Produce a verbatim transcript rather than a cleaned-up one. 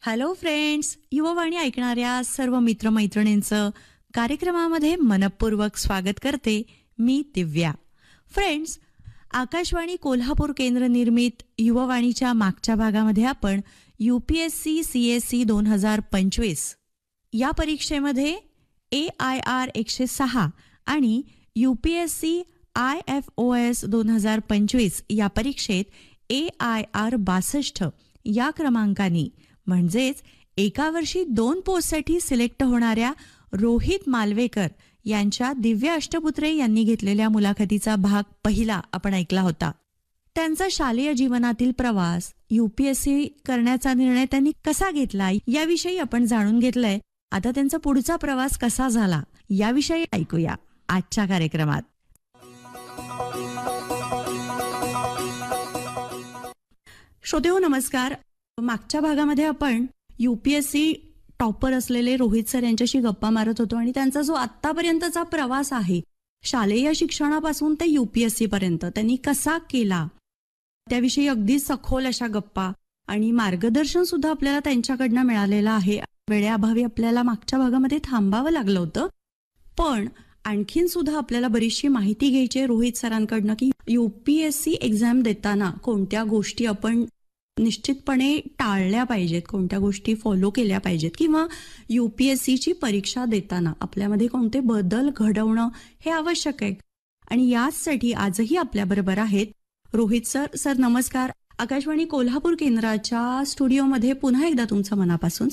Hello friends, Yuvvani ऐकणाऱ्या सर्व मित्रमैत्रिणींचं कार्यक्रमामध्ये मनपूर्वक स्वागत करते मी दिव्या. फ्रेंड्स, आकाशवाणी कोल्हापूर केंद्र निर्मित युववाणीच्या मागच्या भागामध्ये आपण U P S C C S C दोन हजार पंचवीस या परीक्षेमध्ये ए आय आर एकशे सहा आणि U P S C I F O S दोन हजार पंचवीस या परीक्षेत ए आय आर बासष्ट या क्रमांकाने म्हणजेच एका वर्षी दोन पोस्टसाठी सिलेक्ट होणाऱ्या रोहित मालवेकर यांच्या दिव्य अष्टपुत्रे यांनी घेतलेल्या मुलाखतीचा भाग पहिला आपण ऐकला होता. त्यांचा शालेय जीवनातील प्रवास, यूपीएससी करण्याचा निर्णय त्यांनी कसा घेतला याविषयी आपण जाणून घेतलंय. आता त्यांचा पुढचा प्रवास कसा झाला याविषयी ऐकूया आजच्या कार्यक्रमात. श्रोतेहो नमस्कार. मागच्या भागामध्ये आपण यूपीएससी टॉपर असलेले रोहित सर यांच्याशी गप्पा मारत होतो आणि त्यांचा जो आतापर्यंतचा प्रवास आहे शालेय शिक्षणापासून ते यूपीएससी पर्यंत त्यांनी कसा केला त्याविषयी अगदी सखोल अशा गप्पा आणि मार्गदर्शन सुद्धा आपल्याला त्यांच्याकडनं मिळालेलं आहे. वेळेअभावी आपल्याला मागच्या भागामध्ये थांबावं लागलं होतं, पण आणखीन सुद्धा आपल्याला बरीचशी माहिती घ्यायची आहे रोहित सरांकडनं की यूपीएससी एक्झाम देताना कोणत्या गोष्टी आपण निश्चितपणे टाळल्या पाहिजेत, कोणत्या गोष्टी फॉलो केल्या पाहिजेत, किंवा यूपीएससीची परीक्षा देताना आपल्यामध्ये कोणते बदल घडवणं हे आवश्यक आहे. आणि याचसाठी आजही आपल्याबरोबर आहेत रोहित सर. सर नमस्कार. आकाशवाणी कोल्हापूर केंद्राच्या स्टुडिओमध्ये पुन्हा एकदा तुमचं मनापासून